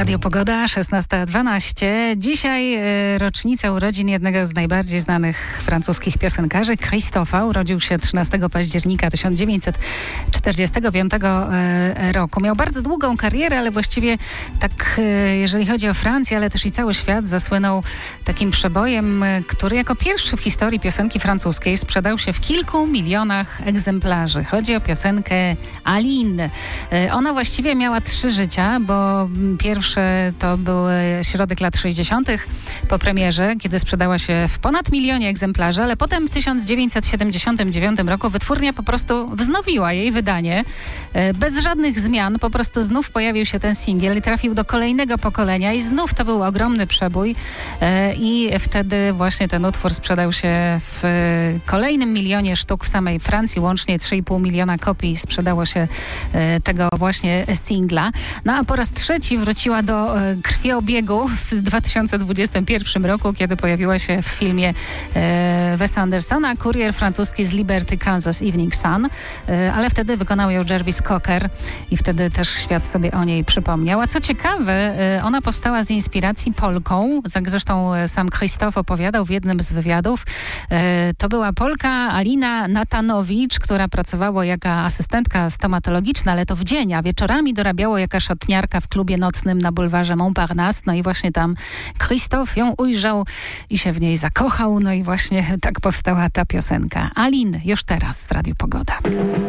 Radio Pogoda, 16:12. Dzisiaj rocznica urodzin jednego z najbardziej znanych francuskich piosenkarzy, Christopha. Urodził się 13 października 1945 roku. Miał bardzo długą karierę, ale właściwie tak, jeżeli chodzi o Francję, ale też i cały świat, zasłynął takim przebojem, który jako pierwszy w historii piosenki francuskiej sprzedał się w kilku milionach egzemplarzy. Chodzi o piosenkę Aline. Ona właściwie miała 3 życia, bo pierwsze to był środek lat 60. po premierze, kiedy sprzedała się w ponad 1 milionie egzemplarzy, ale potem w 1979 roku wytwórnia po prostu wznowiła jej wydanie. Bez żadnych zmian, po prostu znów pojawił się ten singiel i trafił do kolejnego pokolenia i znów to był ogromny przebój i wtedy właśnie ten utwór sprzedał się w kolejnym 1 milionie sztuk w samej Francji, łącznie 3,5 miliona kopii sprzedało się tego właśnie singla. No a po raz trzeci wróciła do krwiobiegu w 2021 roku, kiedy pojawiła się w filmie Wesa Andersona, kurier francuski z Liberty, Kansas Evening Sun, ale wtedy wykonał ją Jarvis Cocker i wtedy też świat sobie o niej przypomniał. A co ciekawe, ona powstała z inspiracji Polką, zresztą sam Christoph opowiadał w jednym z wywiadów. To była Polka Alina Natanowicz, która pracowała jako asystentka stomatologiczna, ale to w dzień, a wieczorami dorabiała jako szatniarka w klubie nocnym na bulwarze Montparnasse. No i właśnie tam Christoph ją ujrzał i się w niej zakochał. No i właśnie tak powstała ta piosenka. Aline, już teraz w Radiu Pogoda.